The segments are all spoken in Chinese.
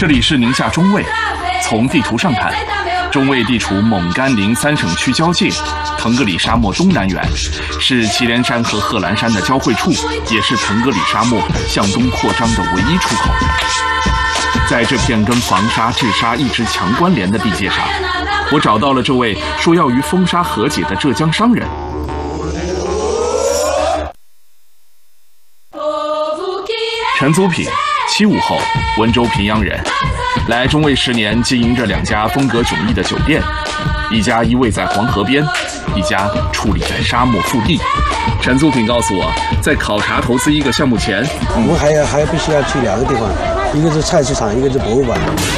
这里是宁夏中卫，从地图上看，中卫地处蒙甘宁3省区交界，腾格里沙漠东南缘，是祁连山和贺兰山的交汇处，也是腾格里沙漠向东扩张的唯一出口。在这片跟防沙治沙一直强关联的地界上，我找到了这位说要与风沙和解的浙江商人。陈祖品，75后，温州平阳人，来中卫10年，经营着2家风格迥异的酒店，一家依偎在黄河边，一家矗立在沙漠腹地。陈祖品告诉我，在考察投资一个项目前， 我们还必须要去2个地方，一个是菜市场，一个是博物馆。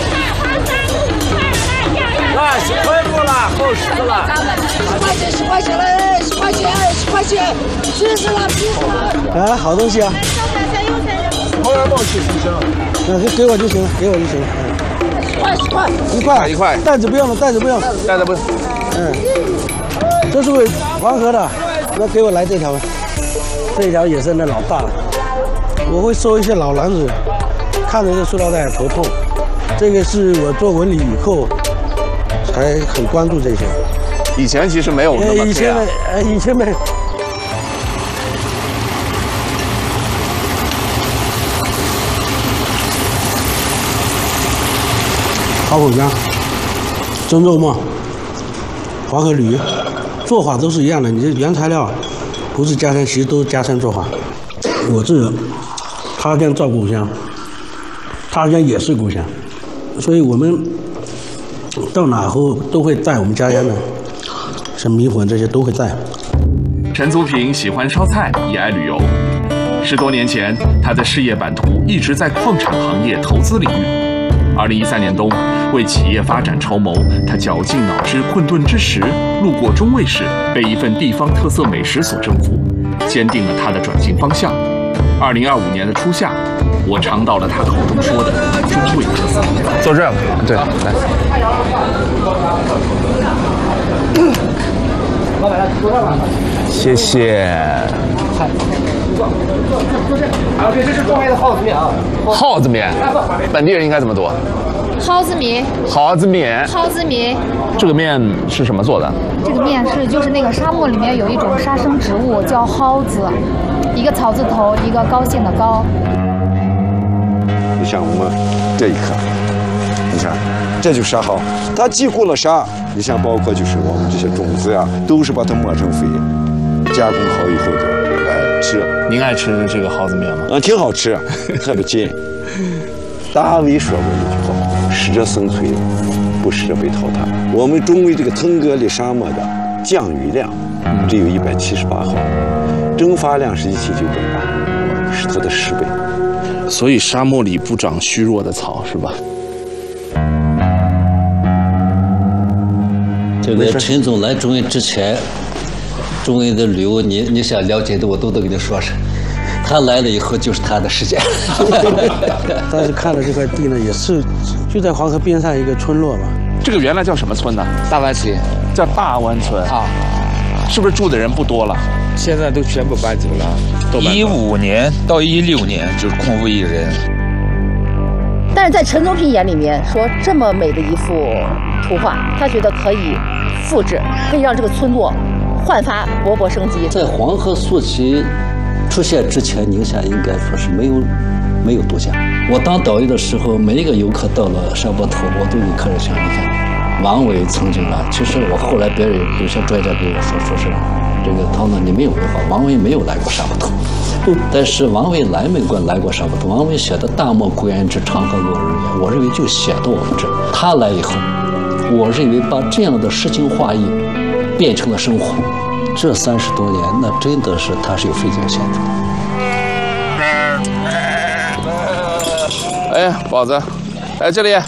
来，10块多了，够10个了。10块钱了，10块钱，10块钱，70了，70了。 啊，好东西啊！ 后面冒气出声。 那给我就行了，给我就行了。 10块， 1块，袋子不用了，袋子不用， 袋子不。 这是黄河的，那给我来这条吧。这条也是那老大了。我会收一些老篮子，看着这塑料袋头痛。这个是我做文理以后才很关注这些。 以前其实没有那么这样。 以前没。烤口香、蒸肉末、黄河驴，做法都是一样的。你这原材料不是家乡，其实都是家乡做法。我这他乡照故乡，他乡也是故乡，所以我们到哪后都会带我们家乡的，像米粉这些都会带。 陈祖品喜欢烧菜，也爱旅游。10多年前，他的事业版图一直在矿产行业投资领域。2013年冬，为企业发展筹谋，他绞尽脑汁困顿之时，路过中卫市，被一份地方特色美食所征服，坚定了他的转型方向。2025年的初夏，我尝到了他口中说的中卫特色。 坐这儿吧，对，来。谢谢。 这是中卫的耗子面啊。 耗子面，本地人应该怎么读？ 蒿子米。 蒿子面。 蒿子米。 这个面是什么做的？ 这个面就是那个沙漠里面有一种沙生植物叫蒿子，一个草字头，一个高兴的高。 你像我们这一颗，你看，这就是沙蒿，它既过了沙，你像包括就是我们这些种子呀，都是把它磨成粉，加工好以后的来吃。 您爱吃这个蒿子面吗？ 挺好吃，特别劲。大卫说过一句话：“适者生存，不适者被淘汰。”我们中卫这个腾格里沙漠的降雨量只有178毫，蒸发量是1798，是它的10倍。 所以沙漠里不长虚弱的草，是吧？ 这个陈总来中卫之前，中卫的旅游你想了解的我都跟你说是，他来了以后就是他的时间。 但是看了这块地呢，也是就在黄河边上一个村落吧。 这个原来叫什么村呢？ 大湾村， 叫大湾村啊， 是不是住的人不多了？ 现在都全部搬走了。15年到16年就是空无一人。 但是在陈总品眼里面说，这么美的一幅图画，他觉得可以复制，可以让这个村落焕发勃勃生机。 在黄河溯溪出现之前，宁夏应该说是没有度假。我当导游的时候，每一个游客到了沙坡头，我都给客人讲，你看，王维曾经啊，其实我后来别人有些专家跟我说是这个唐总你没有文化，王维没有来过沙坡头。但是王维来过沙坡头，王维写的大漠孤烟直，长河落日圆，我认为就写到我们这。他来以后，我认为把这样的诗情画意变成了生活。这30多年，那真的是他是有费尽前途。 哎，宝子，来这里，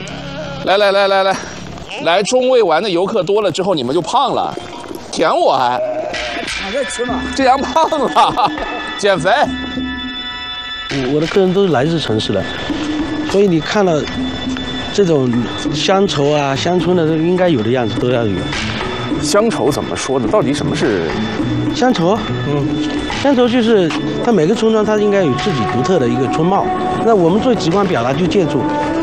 来中卫玩的游客多了之后，你们就胖了，舔我还。 在吃嘛， 这样胖了，减肥。 我的客人都是来自城市的，所以你看了这种乡愁啊、乡村的应该有的样子都要有。 乡愁怎么说呢？到底什么是乡愁？乡愁就是它每个村庄它应该有自己独特的一个村貌。那我们最直观表达就建筑。